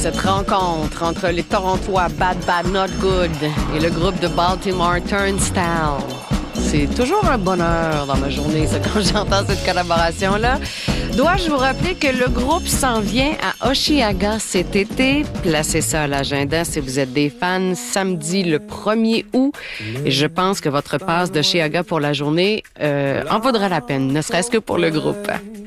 cette rencontre entre les Torontois Bad Bad Not Good et le groupe de Baltimore Turnstile. C'est toujours un bonheur dans ma journée, ça, quand j'entends cette collaboration-là. Dois-je vous rappeler que le groupe s'en vient à Hochelaga cet été? Placez ça à l'agenda si vous êtes des fans. Samedi, le 1er août. Et je pense que votre passe d'Hochelaga pour la journée en vaudra la peine, ne serait-ce que pour le groupe.